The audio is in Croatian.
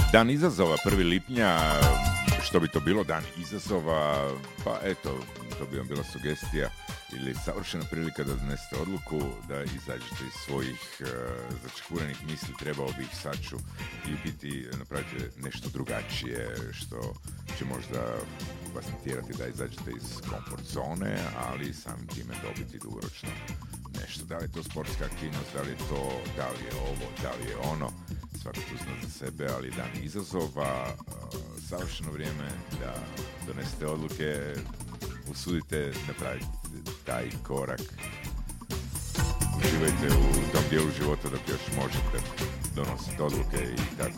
Dan izazova, 1. lipnja, što bi to bilo, dan izazova, pa eto, to bi vam bila sugestija ili savršena prilika da donesete odluku, da izađete iz svojih začekurenih misli, trebao bi ih saču i u biti napravite nešto drugačije, što će možda vas natjerati da izađete iz komfort zone, ali samim time dobiti dugoročno nešto. Da li je to sportska aktivnost, da li je to, da li je ovo, da li je ono, svako tu zna za sebe, ali dan izazova, savršeno vrijeme da donesete odluke, usudite napraviti taj korak, uživajte u tom dijelu života dok još možete donositi odluke i tako